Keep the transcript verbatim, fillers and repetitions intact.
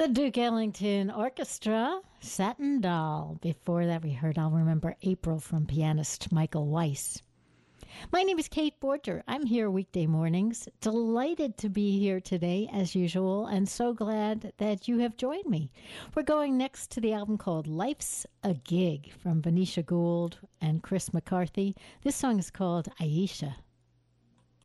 The Duke Ellington Orchestra, Satin Doll. Before that, we heard I'll Remember April from pianist Michael Weiss. My name is Kate Borger. I'm here weekday mornings. Delighted to be here today, as usual, and so glad that you have joined me. We're going next to the album called Life's a Gig from Venetia Gould and Chris McCarthy. This song is called Aisha.